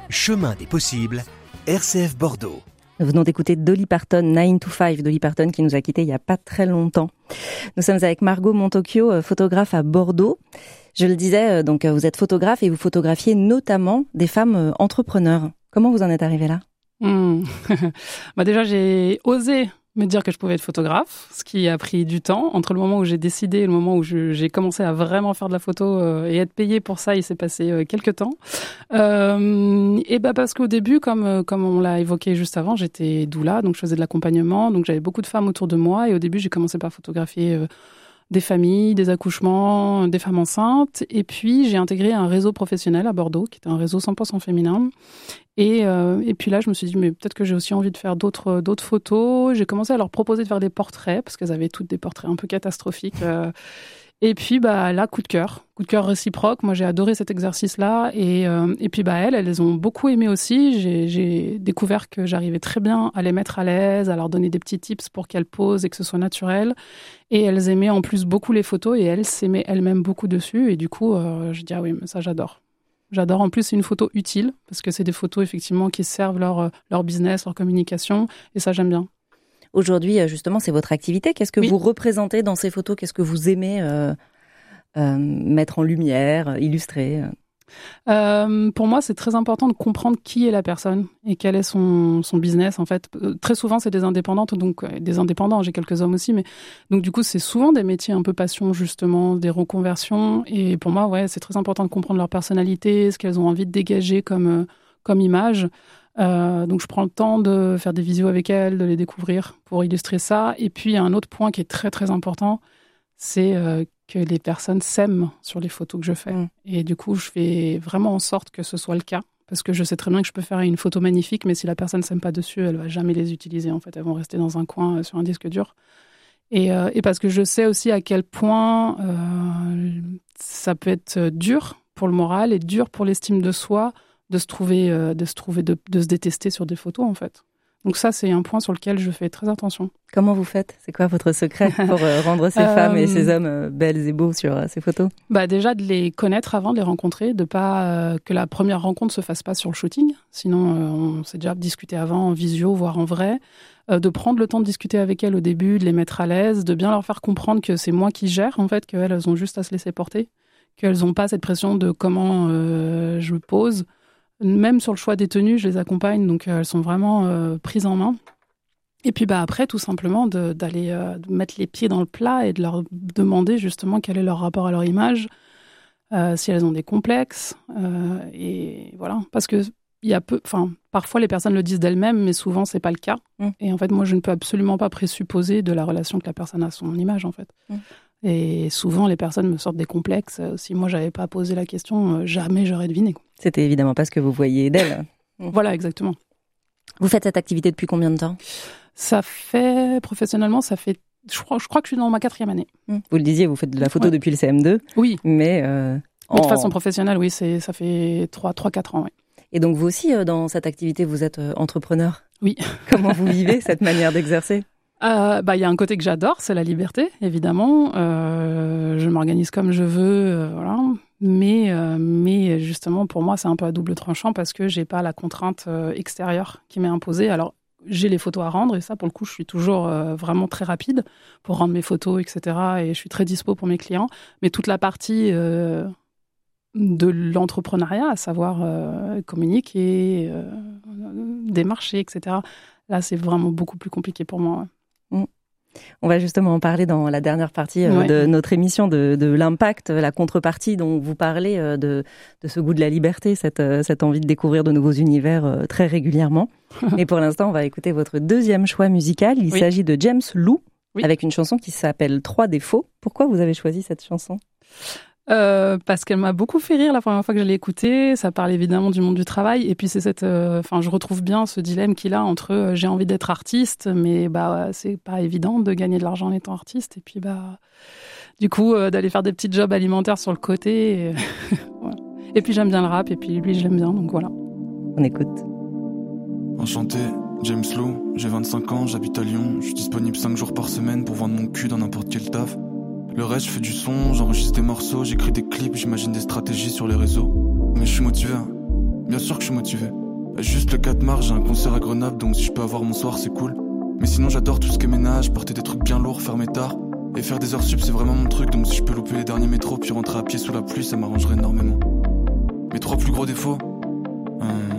Chemin des possibles, RCF Bordeaux. Nous venons d'écouter Dolly Parton, 9 to 5, Dolly Parton qui nous a quittés il n'y a pas très longtemps. Nous sommes avec Margot Montocchio, photographe à Bordeaux. Je le disais, donc vous êtes photographe et vous photographiez notamment des femmes entrepreneurs. Comment vous en êtes arrivée là ? Déjà, j'ai osé me dire que je pouvais être photographe, ce qui a pris du temps. Entre le moment où j'ai décidé et le moment où j'ai commencé à vraiment faire de la photo et être payée pour ça, il s'est passé quelques temps. Parce qu'au début, comme on l'a évoqué juste avant, j'étais doula, donc je faisais de l'accompagnement, donc j'avais beaucoup de femmes autour de moi. Et au début, j'ai commencé par photographier des familles, des accouchements, des femmes enceintes. Et puis, j'ai intégré un réseau professionnel à Bordeaux, qui était un réseau 100% féminin. Et puis là, je me suis dit, mais peut-être que j'ai aussi envie de faire d'autres photos. J'ai commencé à leur proposer de faire des portraits, parce qu'elles avaient toutes des portraits un peu catastrophiques. Et puis, là, coup de cœur réciproque. Moi, j'ai adoré cet exercice-là. Et puis, elles ont beaucoup aimé aussi. J'ai découvert que j'arrivais très bien à les mettre à l'aise, à leur donner des petits tips pour qu'elles posent et que ce soit naturel. Et elles aimaient en plus beaucoup les photos et elles s'aimaient elles-mêmes beaucoup dessus. Et du coup, je dis, ah oui, mais ça, j'adore. J'adore. En plus, c'est une photo utile parce que c'est des photos, effectivement, qui servent leur business, leur communication. Et ça, j'aime bien. Aujourd'hui, justement, c'est votre activité. Qu'est-ce que vous représentez dans ces photos ? Qu'est-ce que vous aimez mettre en lumière, illustrer ? Pour moi, c'est très important de comprendre qui est la personne et quel est son business. En fait, très souvent, c'est des indépendantes, donc des indépendants. J'ai quelques hommes aussi, mais donc du coup, c'est souvent des métiers un peu passion, justement, des reconversions. Et pour moi, c'est très important de comprendre leur personnalité, ce qu'elles ont envie de dégager comme image. Donc je prends le temps de faire des visios avec elles, de les découvrir pour illustrer ça. Et puis, il y a un autre point qui est très, très important, c'est que les personnes s'aiment sur les photos que je fais. Et du coup, je fais vraiment en sorte que ce soit le cas. Parce que je sais très bien que je peux faire une photo magnifique, mais si la personne ne s'aime pas dessus, elle ne va jamais les utiliser. En fait, elles vont rester dans un coin sur un disque dur. Et parce que je sais aussi à quel point ça peut être dur pour le moral et dur pour l'estime de soi de se détester sur des photos, en fait. Donc ça, c'est un point sur lequel je fais très attention. Comment vous faites ? C'est quoi votre secret pour rendre ces femmes et ces hommes belles et beaux sur ces photos ? Déjà, de les connaître avant de les rencontrer, de pas que la première rencontre se fasse pas sur le shooting. Sinon, on s'est déjà discuté avant, en visio, voire en vrai. De prendre le temps de discuter avec elles au début, de les mettre à l'aise, de bien leur faire comprendre que c'est moi qui gère, en fait, qu'elles ont juste à se laisser porter, qu'elles n'ont pas cette pression de comment je pose. Même sur le choix des tenues, je les accompagne, donc elles sont vraiment prises en main. Et puis après, tout simplement, de mettre les pieds dans le plat et de leur demander justement quel est leur rapport à leur image, si elles ont des complexes. Et voilà, parce que parfois les personnes le disent d'elles-mêmes, mais souvent c'est pas le cas. Et en fait, moi, je ne peux absolument pas présupposer de la relation que la personne a à son image, en fait. Et souvent, les personnes me sortent des complexes. Si moi, j'avais pas posé la question, jamais j'aurais deviné. C'était évidemment pas ce que vous voyiez d'elle. Voilà, exactement. Vous faites cette activité depuis combien de temps ? Professionnellement, je crois que je suis dans ma 4e année. Vous le disiez, vous faites de la photo depuis le CM2. Oui. Mais de façon professionnelle, oui, ça fait 3-4 ans, oui. Et donc vous aussi, dans cette activité, vous êtes entrepreneur ? Oui. Comment vous vivez cette manière d'exercer ? Y a un côté que j'adore, c'est la liberté, évidemment. Je m'organise comme je veux, voilà. Mais justement, pour moi, c'est un peu à double tranchant parce que j'ai pas la contrainte extérieure qui m'est imposée. Alors, j'ai les photos à rendre et ça, pour le coup, je suis toujours vraiment très rapide pour rendre mes photos, etc. Et je suis très dispo pour mes clients. Mais toute la partie de l'entrepreneuriat, à savoir communiquer, démarcher, etc. Là, c'est vraiment beaucoup plus compliqué pour moi. On va justement en parler dans la dernière partie de notre émission, de l'impact, la contrepartie dont vous parlez, de ce goût de la liberté, cette envie de découvrir de nouveaux univers très régulièrement. Et pour l'instant, on va écouter votre deuxième choix musical. Il s'agit de James Lou, avec une chanson qui s'appelle 3 défauts. Pourquoi vous avez choisi cette chanson ? Parce qu'elle m'a beaucoup fait rire la première fois que je l'ai écoutée. Ça parle évidemment du monde du travail. Et puis c'est je retrouve bien ce dilemme qu'il a entre j'ai envie d'être artiste, mais c'est pas évident de gagner de l'argent en étant artiste. Et puis du coup d'aller faire des petits jobs alimentaires sur le côté. Voilà. Et puis j'aime bien le rap. Et puis lui je l'aime bien. Donc voilà. On écoute. Enchanté, James Lou, j'ai 25 ans, j'habite à Lyon. Je suis disponible 5 jours par semaine pour vendre mon cul dans n'importe quel taf. Le reste, je fais du son, j'enregistre des morceaux, j'écris des clips, j'imagine des stratégies sur les réseaux. Mais je suis motivé, Bien sûr que je suis motivé. Juste le 4 mars, j'ai un concert à Grenoble, donc si je peux avoir mon soir, c'est cool. Mais sinon, j'adore tout ce qui est ménage, porter des trucs bien lourds, fermer tard. Et faire des heures sup, c'est vraiment mon truc, donc si je peux louper les derniers métros puis rentrer à pied sous la pluie, ça m'arrangerait énormément. Mes 3 plus gros défauts,